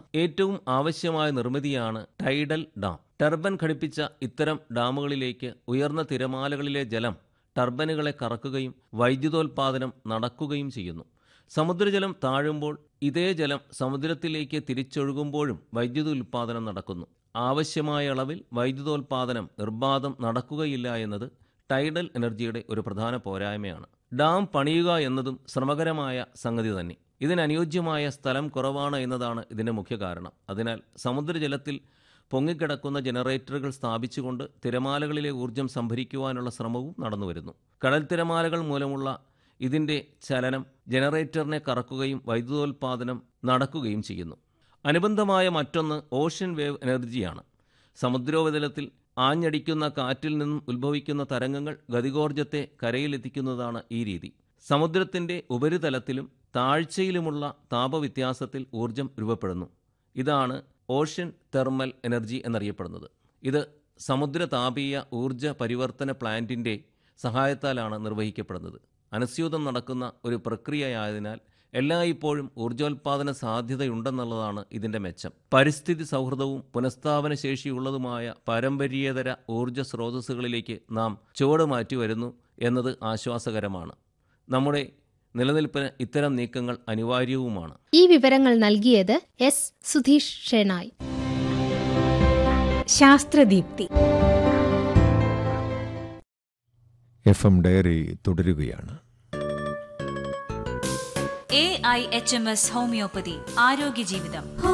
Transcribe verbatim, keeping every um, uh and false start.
ഏറ്റവും ആവശ്യമായ നിർമ്മിതിയാണ് tidal dam. Turban ഘടിപ്പിച്ച ഇത്തരം ഡാമുകളിലേക്ക് ഉയർന്ന തിരമാലകളിലെ ജലം ടർബനുകളെ കറക്കുകയും വൈദ്യുതോൽപാദനം നടക്കുകയും ചെയ്യുന്നു. സമുദ്രജലം താഴുമ്പോൾ ഇതേ ജലം സമുദ്രത്തിലേക്ക് തിരിച്ചൊഴുകുമ്പോഴും വൈദ്യുത ഉൽപാദനം നടക്കുന്നു. ആവശ്യമായ അളവിൽ വൈദ്യുതോൽപാദനം നിർബാധം നടക്കുകയില്ല എന്നത് ടൈഡൽ എനർജിയുടെ ഒരു പ്രധാന പോരായ്മയാണ്. ഡാം പണിയുക എന്നതും ശ്രമകരമായ സംഗതി തന്നെ. ഇതിനനുയോജ്യമായ സ്ഥലം കുറവാണ് എന്നതാണ് ഇതിൻ്റെ മുഖ്യ കാരണം. അതിനാൽ സമുദ്രജലത്തിൽ പൊങ്ങിക്കിടക്കുന്ന ജനറേറ്ററുകൾ സ്ഥാപിച്ചുകൊണ്ട് തിരമാലകളിലെ ഊർജ്ജം സംഭരിക്കുവാനുള്ള ശ്രമവും നടന്നുവരുന്നു. കടൽ തിരമാലകൾ മൂലമുള്ള ഇതിൻ്റെ ചലനം ജനറേറ്ററിനെ കറക്കുകയും വൈദ്യുതോൽപാദനം നടക്കുകയും ചെയ്യുന്നു. അനുബന്ധമായ മറ്റൊന്ന് ഓഷ്യൻ വേവ് എനർജിയാണ്. സമുദ്രോപരിതലത്തിൽ ആഞ്ഞടിക്കുന്ന കാറ്റിൽ നിന്നും ഉത്ഭവിക്കുന്ന തരംഗങ്ങൾ ഗതികോർജ്ജത്തെ കരയിലെത്തിക്കുന്നതാണ് ഈ രീതി. സമുദ്രത്തിൻ്റെ ഉപരിതലത്തിലും താഴ്ചയിലുമുള്ള താപവ്യത്യാസത്തിൽ ഊർജ്ജം രൂപപ്പെടുന്നു. ഇതാണ് ഓഷ്യൻ തെർമൽ എനർജി എന്നറിയപ്പെടുന്നത്. ഇത് സമുദ്ര താപീയ ഊർജ്ജ പരിവർത്തന പ്ലാന്റിൻ്റെ സഹായത്താലാണ് നിർവഹിക്കപ്പെടുന്നത്. അനുസ്യൂതം നടക്കുന്ന ഒരു പ്രക്രിയയായതിനാൽ എല്ലായ്പ്പോഴും ഊർജ്ജോൽപാദന സാധ്യതയുണ്ടെന്നുള്ളതാണ് ഇതിൻ്റെ മെച്ചം. പരിസ്ഥിതി സൗഹൃദവും പുനഃസ്ഥാപന ശേഷിയുള്ളതുമായ പാരമ്പര്യേതര ഊർജ്ജ സ്രോതസ്സുകളിലേക്ക് നാം ചുവട് മാറ്റി വരുന്നു എന്നത് ആശ്വാസകരമാണ്. നമ്മുടെ നിലനിൽപ്പിന് ഇത്തരം നീക്കങ്ങൾ അനിവാര്യവുമാണ്. ഈ വിവരങ്ങൾ നൽകിയത് S Sudheesh Shenoy. ശാസ്ത്രദീപ്തി F M diary തുടരുകയാണ്. A I H M S homeopathy ആരോഗ്യ ജീവിതം.